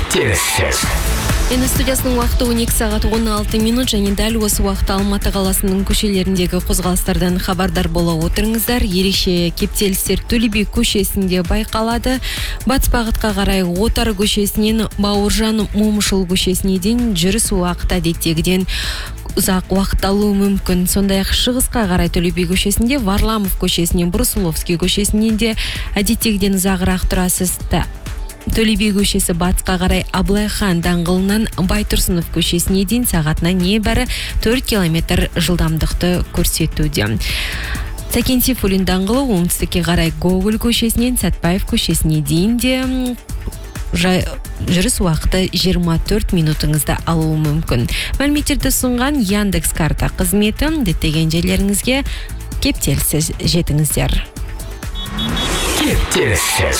Кептеліссіз. Енді студиясының уақыты 12 сағат 16 минут және дәл осы уақытта Алматы қаласының көшелеріндегі қозғалыстардан хабардар бола отырыңыздар. Ерекше кептелістер Төле би көшесінде байқалады. Батыс бағытқа қарай Отар көшесінен Бауыржан Момышұлы көшесіне дейін жүріс уақыты әдеттегіден ұзақ уақыт алуы мүмкін. Сондай-ақ шығысқа қарай Төле би көшесінде Варламов көшесінен Брусиловский көшесінен де әдеттегіден ұзағырақ тұрасыз. Төле би көшесі батысқа қарай Абылайхан даңғылынан Байтұрсынов көшесіне дейін сағатына небәрі 4 км жылдамдықты көрсетуде. Сәкен Сейфуллин даңғылы оңтүстікке қарай Гоголь көшесінен Сәтпаев көшесіне дейін де жүріс уақыты 24 минутыңызды алуы мүмкін. Мәліметтерді ұсынған Яндекс карта қызметі. Діттеген жерлеріңізге кептеліссіз жетіңіздер. Кептеліссіз.